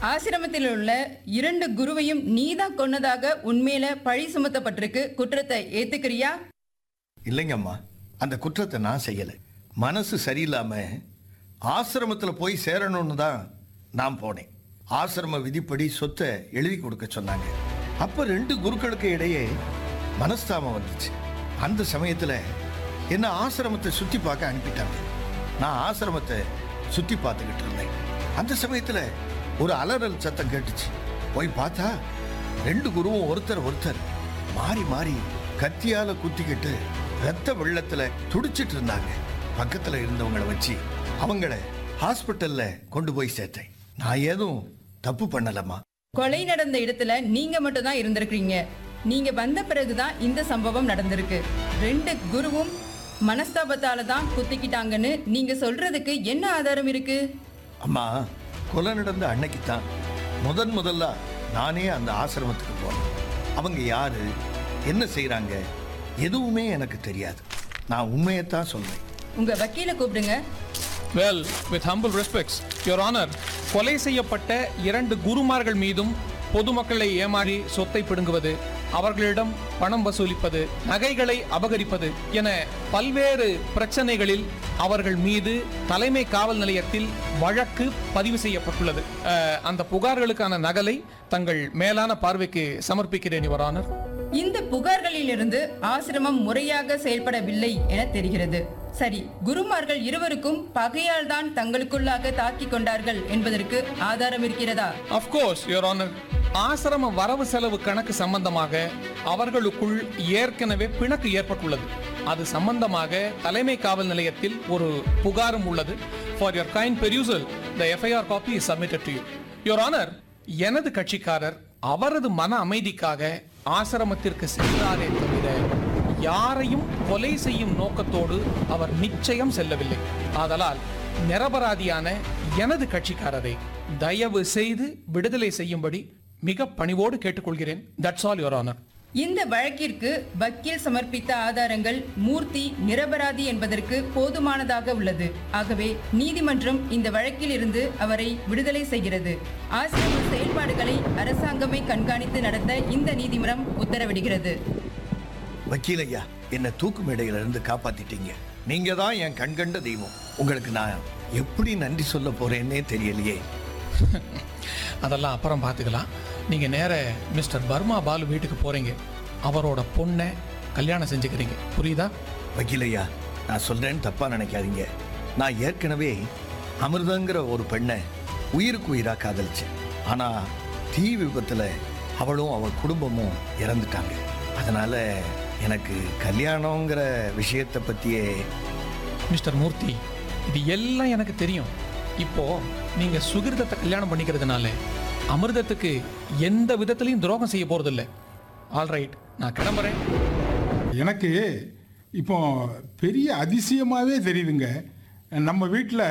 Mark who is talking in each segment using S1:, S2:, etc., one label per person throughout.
S1: ஆசிரமத்தில் உள்ள 2 குருவையும் நீதான் கொன்னதாக உண்மையில பழி சுமத்தப்பட்டிருக்கு. குற்றத்தை ஏத்துக்கிறியா?
S2: இல்லைங்கம்மா, அந்த குற்றத்தை நான் செய்யலை. மனசு சரியில்லாம ஆசிரமத்தில் போய் சேரணும்னு தான் நான் போனேன். ஆசிரம விதிப்படி சொத்தை எழுதி கொடுக்க சொன்னாங்க. அப்போ 2 குருக்களுக்கு இடையே மனஸ்தாபம் வந்துச்சு. அந்த சமயத்தில் என்ன ஆசிரமத்தை சுற்றி பார்க்க அனுப்பிட்டாங்க. நான் ஆசிரமத்தை சுற்றி பார்த்துக்கிட்டு இருந்தேன். அந்த சமயத்தில் ஒரு அலறல் சத்தம் கேட்டுச்சு. போய் பார்த்தா 2 குருவும் ஒருத்தர் மாறி மாறி கத்தியால குத்திக்கிட்டு ரத்த வெள்ளத்துல துடிச்சிட்டு இருந்தாங்க. பக்கத்துல இருந்தவங்களை வச்சு அவங்கள ஹாஸ்பிட்டல்ல கொண்டு போய் சேர்த்தேன். நான் ஏதும் தப்பு பண்ணலம்மா.
S1: கொலை நடந்த இடத்துல நீங்க மட்டும் தான் இருந்திருக்கீங்க. நீங்க வந்த பிறகுதான் இந்த சம்பவம் நடந்திருக்கு. 2 குருவும் மனஸ்தாபத்தால தான் குத்திக்கிட்டாங்கன்னு நீங்க சொல்றதுக்கு என்ன ஆதாரம் இருக்கு?
S2: அம்மா, கொலை நடந்த அன்னைக்கு தான் முதல்ல நானே அந்த ஆசிரமத்துக்கு போனேன். அவங்க யாரு, என்ன செய்யறாங்க, எதுவுமே எனக்கு தெரியாது. நான் உண்மையைத்தான் சொல்றேன்.
S1: உங்க வக்கீல கூப்பிடுங்க.
S3: Well, with humble respects, Your Honor, கொலை செய்யப்பட்ட 2 குருமார்கள் மீதும் பொதுமக்களை ஏமாறி சொத்தை பிடுங்குவது, அவர்களிடம் பணம் வசூலிப்பது, நகைகளை அபகரிப்பது என பல்வேறு பிரச்சனைகளில் அவர்கள் மீது தலைமை காவல் நிலையத்தில் வழக்கு பதிவு செய்யப்பட்டுள்ளது. அந்த புகார்களுக்கான நகலை தங்கள் மேலான பார்வைக்கு சமர்ப்பிக்கிறேன், Your Honor.
S1: இந்த புகார்களிலிருந்து ஆசிரமம் முறையாக செயல்படவில்லை என தெரிகிறது. சரி, குருமார்கள் இருவருக்கும் பகையால் தான் தங்களுக்குள்ளாக தாக்கிக் கொண்டார்கள் என்பதற்கு ஆதாரம் இருக்கிறதா?
S3: Of course, Your Honor. ஆசிரம வரவு செலவு கணக்கு சம்பந்தமாக அவர்களுக்குள் ஏற்கனவே பிணக்கு ஏற்பட்டுள்ளது. அது சம்பந்தமாக தலைமை காவல் நிலையத்தில் ஒரு புகாரும் உள்ளது. For your kind perusal, the FIR copy is submitted to you. Your Honor, எனது கட்சிக்காரர் அவரது மன அமைதிக்காக ஆசிரமத்திற்கு சென்றாரே தவிர யாரையும் கொலை செய்யும் நோக்கத்தோடு அவர் நிச்சயம் செல்லவில்லை. ஆதலால் நிரபராதியான எனது கட்சிக்காரரை தயவு செய்து விடுதலை செய்யும்படி மிக பணிவோடு கேட்டுக்கொள்கிறேன். That's all, Your Honor.
S1: இந்த வழக்கிற்கு வக்கீல் சமர்ப்பித்த ஆதாரங்கள் மூர்த்தி நிரபராதி என்பதற்கு போதுமானதாக உள்ளது. ஆகவே நீதிமன்றம் இந்த வழக்கில் இருந்து அவரை விடுதலை செய்கிறது. ஆசிரம செயல்பாடுகளை அரசாங்கமே கண்காணித்து நடத்த இந்த நீதிமன்றம் உத்தரவிடுகிறது.
S2: வக்கீல் ஐயா, என்னை தூக்கு மேடையிலிருந்து காப்பாத்திட்டீங்க. நீங்க தான் என் கண்கண்ட தெய்வம். உங்களுக்கு நான் எப்படி நன்றி சொல்ல போறேன்னே தெரியலையே.
S3: அதெல்லாம் அப்புறம் பார்த்துக்கலாம். நீங்க நேர மிஸ்டர் பர்மா பாலு வீட்டுக்கு போறீங்க. அவரோட பொண்ணை கல்யாணம் செஞ்சுக்கிறீங்க, புரியுதா?
S2: வக்கீல் ஐயா, நான் சொல்றேன்னு தப்பா நினைக்காதீங்க. நான் ஏற்கனவே அமிர்தங்கிற ஒரு பெண்ணை உயிருக்கு உயிரா காதலிச்சேன். ஆனா தீ விபத்துல அவளும் அவள் குடும்பமும் இறந்துட்டாங்க. அதனால எனக்கு கல்யாணங்கிற விஷயத்தை பத்தியே.
S3: மிஸ்டர் மூர்த்தி, இது எல்லாம் எனக்கு தெரியும். இப்போ நீங்க சுகிர்தத்தை கல்யாணம் பண்ணிக்கிறதுனால அமிர்தத்துக்கு எந்த விதத்திலையும் துரோகம் செய்ய போறதில்லை. ஆல்ரைட், நான் கிளம்புறேன்.
S4: எனக்கு இப்போ பெரிய அதிசயமாகவே தெரியுதுங்க. நம்ம வீட்டில்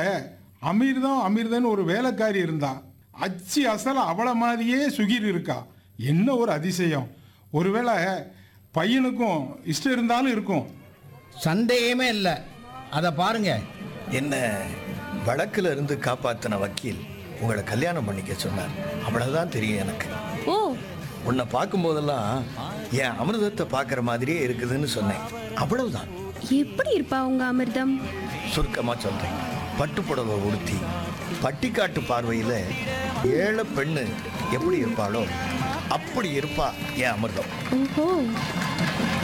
S4: அமிர்தன் ஒரு வேலைக்காரி இருந்தா, அச்சு அசல அவளை மாதிரியே சுகிர் இருக்கா. என்ன ஒரு அதிசயம்! ஒருவேளை பையனுக்கும் இஷ்டம் இருந்தாலும் இருக்கும்.
S5: சந்தேகமே இல்லை. அதை பாருங்க.
S2: என்ன வழக்குல இருந்து காப்பாத்தின வக்கீல் உங்களை கல்யாணம் பண்ணிக்க சொன்னார். அவ்வளவுதான் தெரியும் எனக்கு.
S6: ஓ,
S2: உன்னை பார்க்கும் போதெல்லாம் என் அமிர்தத்தை பார்க்குற மாதிரியே இருக்குதுன்னு சொன்னேன். அவ்வளவுதான்.
S6: எப்படி இருப்பா உங்க அமிர்தம்?
S2: சுருக்கமா சொல்றேன். பட்டு புடவை உடுத்தி பட்டிக்காட்டு பார்வையில ஏழை பெண்ணு எப்படி இருப்பாளோ அப்படி இருப்பா என் அமிர்தம்.
S6: ஓஹோ.